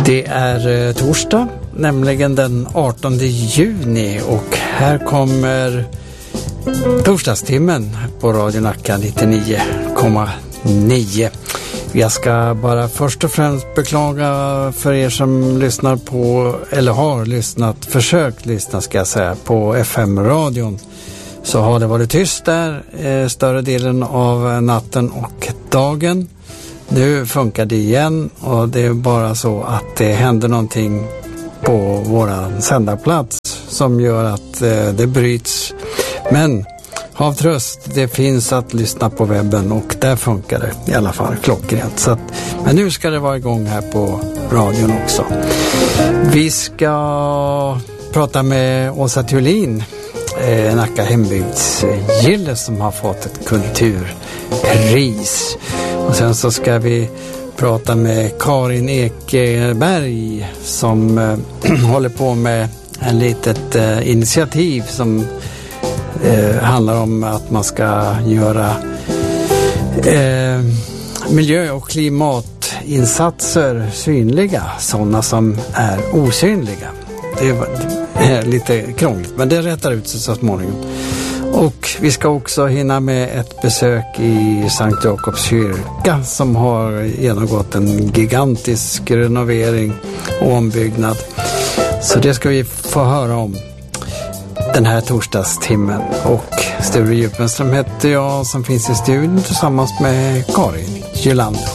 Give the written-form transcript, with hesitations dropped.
Det är torsdag, nämligen den 18 juni, och här kommer torsdagstimmen på Radio Nacka 99,9. Jag ska bara först och främst beklaga för er som lyssnar på, eller har lyssnat, försökt lyssna ska jag säga, på FM-radion. Så har det varit tyst där större delen av natten och dagen. Nu funkar det igen, och det är bara så att det händer någonting på våran sändarplats som gör att det bryts. Men hav tröst, det finns att lyssna på webben, och där funkar det i alla fall klockrent. Så att, men nu ska det vara igång här på radion också. Vi ska prata med Åsa Thulin, Nacka hembygdsgille, som har fått ett kulturpris. Och sen så ska vi prata med Karin Ekberg som håller på med en litet initiativ som handlar om att man ska göra miljö- och klimatinsatser synliga, sådana som är osynliga. Det är lite krångligt, men det rättar ut sig så småningom. Och vi ska också hinna med ett besök i Sankt Jakobs kyrka som har genomgått en gigantisk renovering och ombyggnad. Så det ska vi få höra om den här torsdagstimmen. Och Sture Djupström heter jag, som finns i studion tillsammans med Karin Gylander.